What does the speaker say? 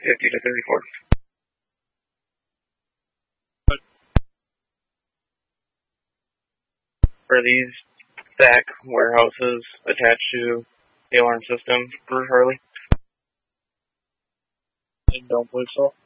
50 to 34. Are these stack warehouses attached to the alarm system for Harley? I don't believe so.